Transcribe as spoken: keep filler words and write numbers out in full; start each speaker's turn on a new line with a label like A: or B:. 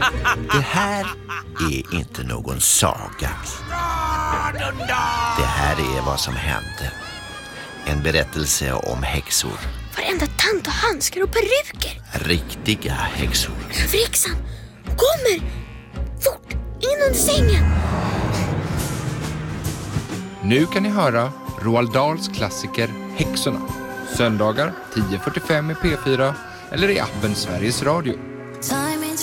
A: Det här är inte någon saga. Det här är vad som hände. En berättelse om häxor.
B: Varenda tant och handskar och peruker.
A: Riktiga häxor.
B: Överhäxan kommer! Fort, in under sängen!
C: Nu kan ni höra Roald Dahls klassiker Häxorna. Söndagar tio fyrtiofem i P fyra eller i appen Sveriges Radio.